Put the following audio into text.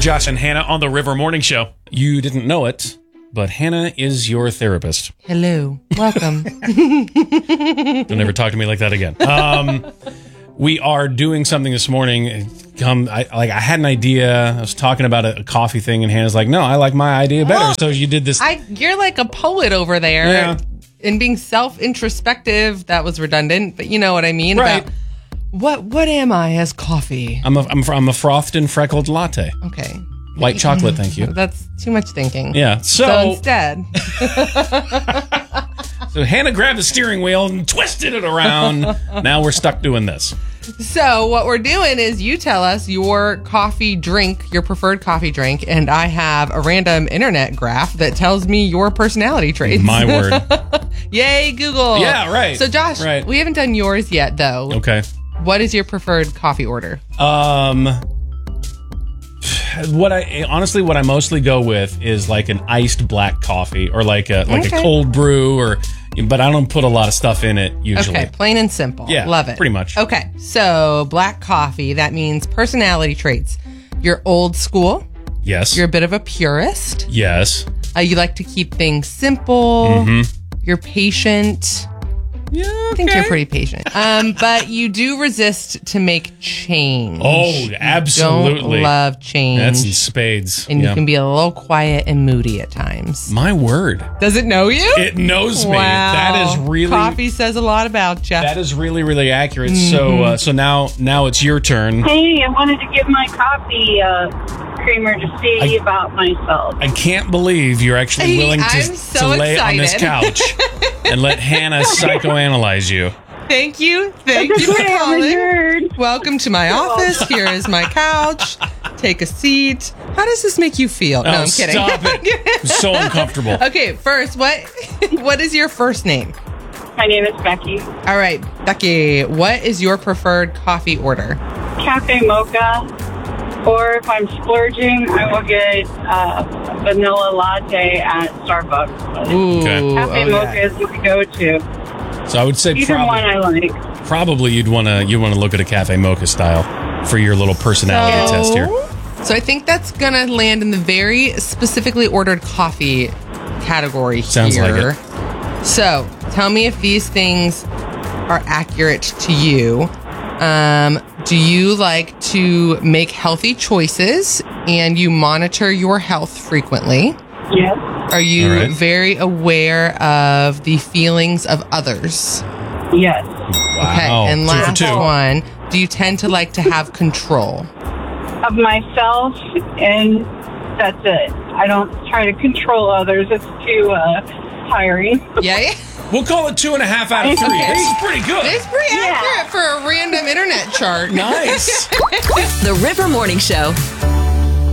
Josh and Hannah on the River Morning Show. You didn't know it, but Hannah is your therapist. Hello. Welcome. Don't ever talk to me like that again. We are doing something this morning. I had an idea. I was talking about a coffee thing, and Hannah's like, no, I like my idea better. So you did this. You're like a poet over there. Yeah. And being self-introspective, that was redundant, but you know what I mean? Right. About what am I as coffee? I'm a frothed and freckled latte. Okay. White chocolate, thank you. That's too much thinking. Yeah. So instead... So Hannah grabbed the steering wheel and twisted it around. Now we're stuck doing this. So what we're doing is you tell us your coffee drink, your preferred coffee drink, and I have a random internet graph that tells me your personality traits. My word. Yay, Google. Yeah, right. So Josh, right. We haven't done yours yet, though. Okay. What is your preferred coffee order? What I mostly go with is like an iced black coffee or like a cold brew but I don't put a lot of stuff in it usually. Okay, plain and simple. Yeah, love it. Pretty much. Okay, so black coffee, that means personality traits. You're old school. Yes. You're a bit of a purist. Yes. You like to keep things simple. Mm-hmm. You're patient. Yeah, okay. I think you're pretty patient. But you do resist to make change. Oh, absolutely. You don't love change. That's in spades. And you can be a little quiet and moody at times. My word. Does it know you? It knows me. Wow. That is really... Coffee says a lot about you. That is really, really accurate. Mm-hmm. So now it's your turn. Hey, I wanted to give my coffee creamer to say about myself. I can't believe you're actually willing to lay on this couch and let Hannah psychoanalyze you. Thank you. Thank you for calling. Welcome to my office. Here is my couch. Take a seat. How does this make you feel? No, I'm kidding. Stop it. I'm so uncomfortable. Okay, first, what is your first name? My name is Becky. All right, Becky, what is your preferred coffee order? Cafe mocha. Or if I'm splurging, I will get a vanilla latte at Starbucks. Ooh, Cafe mocha is the go-to. So I would say either one I like. Probably you'd want to look at a cafe mocha style for your little personality test here. So I think that's gonna land in the very specifically ordered coffee category. Sounds here. like it. So tell me if these things are accurate to you. Do you like to make healthy choices and you monitor your health frequently? Yes. Are you very aware of the feelings of others? Yes. Wow. Okay, and last 2 for 2. one, do you tend to like to have control? Of myself, and that's it. I don't try to control others. It's too tiring. Yeah. We'll call it 2.5 out of 3. Okay. This is pretty good. It's pretty accurate for a random internet chart. Nice. The River Morning Show.